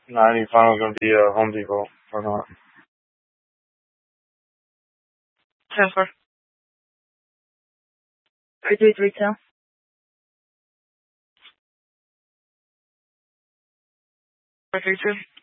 90 final is going to be Home Depot parking lot. 10-4. 3-3-3-2. 4-3-2.